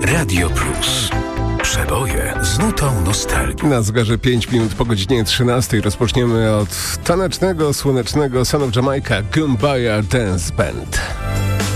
Radio Plus. Przeboje z nutą nostalgii. Na zegarze 5 minut po godzinie 13 rozpoczniemy od tanecznego, słonecznego Son of Jamaica Kumbaya Dance Band.